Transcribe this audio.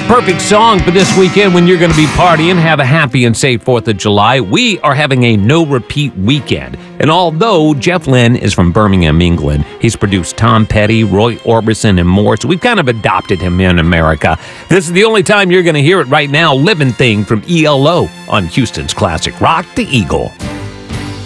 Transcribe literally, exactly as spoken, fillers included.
Perfect song for this weekend when you're going to be partying. Have a happy and safe fourth of July. We are having a no-repeat weekend. And although Jeff Lynne is from Birmingham, England, he's produced Tom Petty, Roy Orbison, and more, so we've kind of adopted him in America. This is the only time you're going to hear it right now. Living Thing from E L O on Houston's classic rock, The Eagle.